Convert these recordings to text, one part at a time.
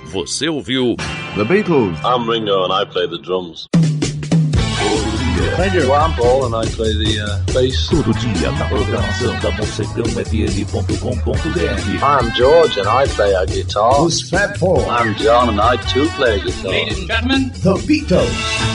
Você ouviu The Beatles. I'm Ringo and I play the drums. Thank you. I'm Paul and I play the bass. Todo dia na programação da morcegãofm.com.br. I'm George and I play a guitar. Who's Fat Paul? I'm John and I too play a guitar. Ladies and gentlemen, The Beatles.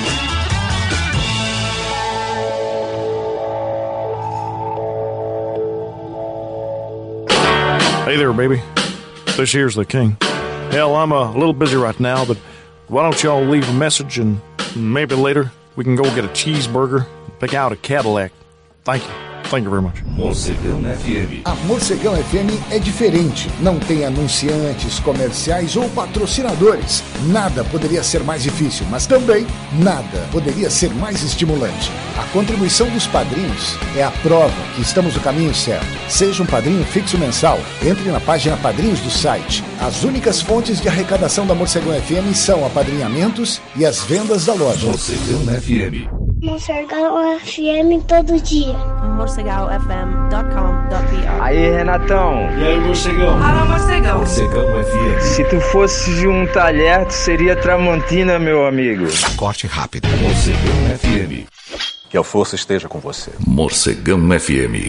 Hey there, baby. This here's the king. Hell, I'm a little busy right now, but why don't y'all leave a message and maybe later we can go get a cheeseburger and pick out a Cadillac. Thank you. Thank you very much. Morcegão FM. A Morcegão FM é diferente. Não tem anunciantes, comerciais ou patrocinadores. Nada poderia ser mais difícil, mas também nada poderia ser mais estimulante. A contribuição dos padrinhos é a prova que estamos no caminho certo. Seja um padrinho fixo mensal. Entre na página Padrinhos do site. As únicas fontes de arrecadação da Morcegão FM são apadrinhamentos e as vendas da loja. Morcegão FM. Morcegão FM todo dia. morcegaofm.com.br. Aí, Renatão. E aí, Morcegão? Fala, Morcegão. Morcegão FM. Se tu fosse um talher, tu seria Tramontina, meu amigo. Corte rápido. Morcegão FM. Que a força esteja com você. Morcegão FM.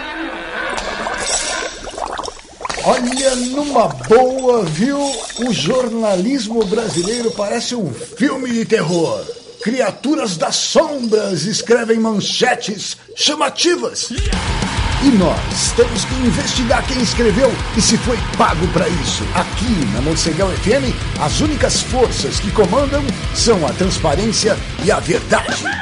Olha, numa boa, viu? O jornalismo brasileiro parece um filme de terror. Criaturas das sombras escrevem manchetes chamativas. E nós temos que investigar quem escreveu e se foi pago para isso. Aqui na Morcegão FM, as únicas forças que comandam são a transparência e a verdade.